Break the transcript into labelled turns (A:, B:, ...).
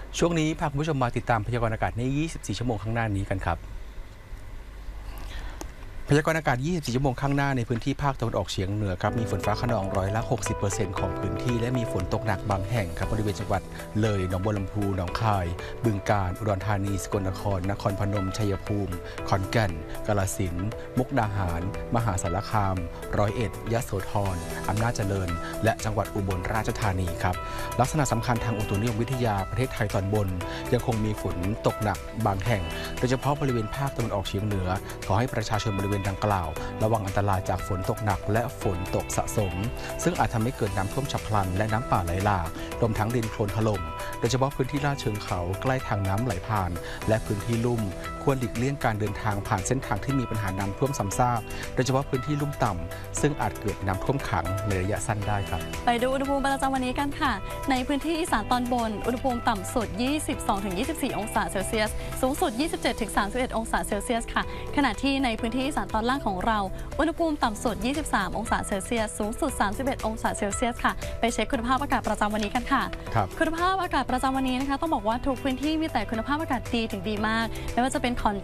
A: ช่วงนี้พาคุณผู้ชมมาติดตามพยากรณ์อากาศใน 24 ชั่วโมงข้างหน้านี้กันครับ พยากรณ์อากาศ 24 ชั่วโมงข้างหน้าในพื้นที่ภาคตะวันออกเฉียงเหนือครับ มีฝนฟ้าคะนองร้อยละ 60% ของพื้นที่และมีฝนตกหนักบางแห่งครับบริเวณจังหวัดเลยหนองบัวลำพูหนองคาย บึงกาฬ อุดรธานี สกลนคร นครพนม ชัยภูมิ ขอนแก่น กาฬสินธุ์ มุกดาหาร มหาสารคาม ร้อยเอ็ด ยโสธร อำนาจเจริญ และจังหวัดอุบลราชธานีครับ ลักษณะสำคัญทางอุตุนิยมวิทยาประเทศไทยตอนบนยังคงมีฝนตกหนักบางแห่ง โดยเฉพาะบริเวณภาคตะวันออกเฉียงเหนือขอให้ประชาชนบริเวณดังกล่าวระวังอันตรายจากฝนตกหนักและฝนตกสะสมซึ่งอาจทำให้เกิดน้ำท่วมฉับพลันและน้ำป่าไหลหลากรวมทั้งดินโคลนถล่มโดยเฉพาะพื้นที่ลาดเชิงเขาใกล้ทางน้ำไหลผ่านและพื้นที่ลุ่มควรหลีกเลี่ยงการเดินทางผ่านเส้นทางที่มีปัญหาน้ำท่วมซ้ำซากโดยเฉพาะพื้นที่ลุ่มต่ำซึ่งอาจเกิดน้ำท่วมขังในระยะสั้นได้ครับ
B: ไปดูอุณหภูมิประจำวันนี้กันค่ะในพื้นที่อีสานตอนบนอุณหภูมิต่ำสุด 22-24 องศาเซลเซียสสูงสุด 27-31 องศาเซลเซียสค่ะขณะที่ในพื้นที่อีสานตอนล่างของเราอุณหภูมิต่ำสุด 23 องศาเซลเซียสสูงสุด 31 องศาเซลเซียสค่ะไปเช็คคุณภาพอากาศประจำวันนี้กันค่ะคุณภาพอากาศประจำวันนี้นะคะต้องบอกว่าทุกพื้นที่มีแต่คุณภาพอากาศดีถึงดีมากไม่ว่าจะเป็นขอน